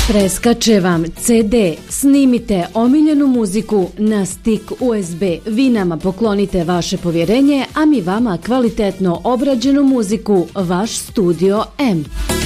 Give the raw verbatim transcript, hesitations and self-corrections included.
Preskače vam ce de, snimite omiljenu muziku na stik u es be. Vi nama poklonite vaše povjerenje, a mi vama kvalitetno obrađenu muziku, vaš Studio M.